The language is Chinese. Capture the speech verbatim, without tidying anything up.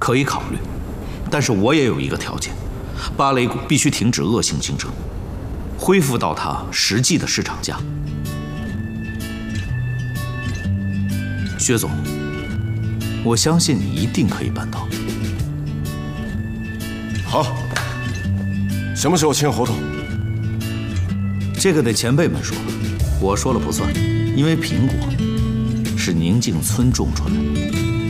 可以考虑，但是我也有一个条件，芭蕾谷必须停止恶性竞争，恢复到它实际的市场价。薛总，我相信你一定可以办到。 好，什么时候签合同？ 这个得前辈们说，我说了不算，因为苹果是宁静村种出来的。